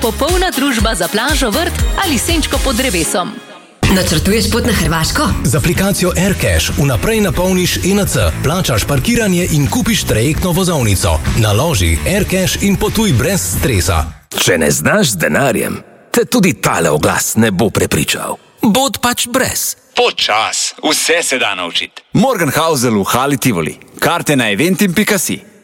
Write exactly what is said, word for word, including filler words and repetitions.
popolna družba za plažo, vrt ali senčko pod drevesom. Načrtuješ pot na Hrvaško? Z aplikacijo AirCash vnaprej napolniš E N C, plačaš parkiranje in kupiš trajektno vozovnico. Naloži AirCash in potuj brez stresa. Če ne znaš z denarjem, te tudi tale oglas ne bo prepričal. Bod pač brez. Počas, vse se da naučiti. Morgenhausel v Hali Tivoli. Karte na eventim pika si.